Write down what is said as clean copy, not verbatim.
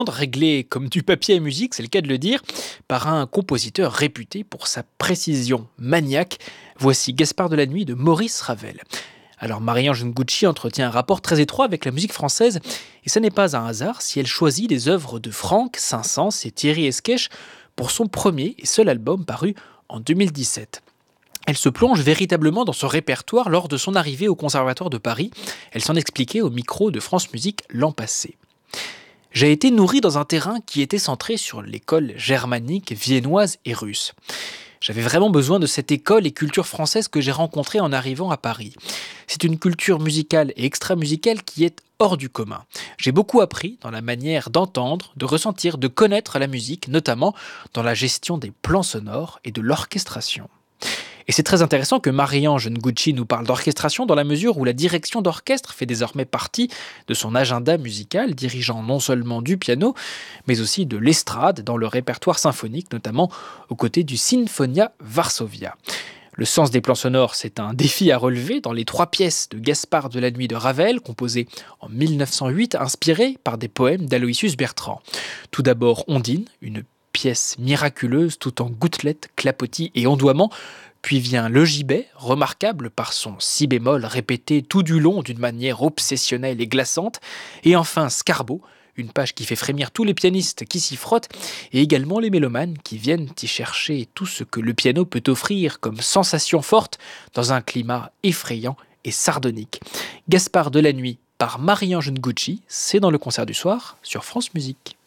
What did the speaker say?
réglé comme du papier à musique, c'est le cas de le dire, par un compositeur réputé pour sa précision maniaque. Voici Gaspard de la Nuit de Maurice Ravel. Alors Marie-Ange Ngucci entretient un rapport très étroit avec la musique française, et ce n'est pas un hasard si elle choisit les œuvres de Franck, Saint-Saëns et Thierry Esquèche pour son premier et seul album paru en 2017. Elle se plonge véritablement dans son répertoire lors de son arrivée au Conservatoire de Paris. Elle s'en expliquait au micro de France Musique l'an passé. J'ai été nourri dans un terrain qui était centré sur l'école germanique, viennoise et russe. J'avais vraiment besoin de cette école et culture française que j'ai rencontrée en arrivant à Paris. C'est une culture musicale et extra-musicale qui est hors du commun. J'ai beaucoup appris dans la manière d'entendre, de ressentir, de connaître la musique, notamment dans la gestion des plans sonores et de l'orchestration. Et c'est très intéressant que Marie-Ange Ngucci nous parle d'orchestration dans la mesure où la direction d'orchestre fait désormais partie de son agenda musical, dirigeant non seulement du piano, mais aussi de l'estrade dans le répertoire symphonique, notamment aux côtés du Sinfonia Varsovia. Le sens des plans sonores, c'est un défi à relever dans les 3 pièces de Gaspard de la Nuit de Ravel, composées en 1908, inspirées par des poèmes d'Aloysius Bertrand. Tout d'abord Ondine, une pièce miraculeuse tout en gouttelettes, clapotis et ondoiements. Puis vient le gibet, remarquable par son si bémol répété tout du long d'une manière obsessionnelle et glaçante. Et enfin Scarbo, une page qui fait frémir tous les pianistes qui s'y frottent, et également les mélomanes qui viennent y chercher tout ce que le piano peut offrir comme sensation forte dans un climat effrayant et sardonique. Gaspard de la Nuit par Marie-Ange Ngucci, c'est dans le concert du soir sur France Musique.